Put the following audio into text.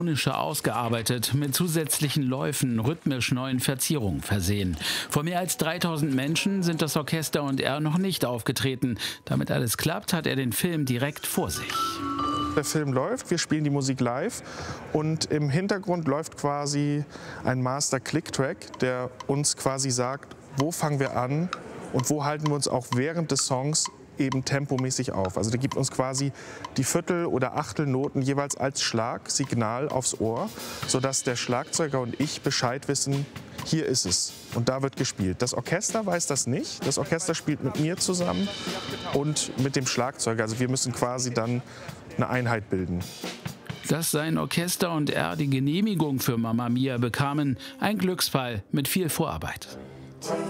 Ausgearbeitet, mit zusätzlichen Läufen, rhythmisch neuen Verzierungen versehen. Vor mehr als 3000 Menschen sind das Orchester und er noch nicht aufgetreten. Damit alles klappt, hat er den Film direkt vor sich. Der Film läuft, wir spielen die Musik live und im Hintergrund läuft quasi ein Master-Click-Track, der uns quasi sagt, wo fangen wir an und wo halten wir uns auch während des Songs eben tempomäßig auf. Also der gibt uns quasi die Viertel- oder Achtelnoten jeweils als Schlagsignal aufs Ohr, sodass der Schlagzeuger und ich Bescheid wissen, hier ist es und da wird gespielt. Das Orchester weiß das nicht. Das Orchester spielt mit mir zusammen und mit dem Schlagzeuger. Also wir müssen quasi dann eine Einheit bilden. Dass sein Orchester und er die Genehmigung für Mamma Mia bekamen, ein Glücksfall mit viel Vorarbeit.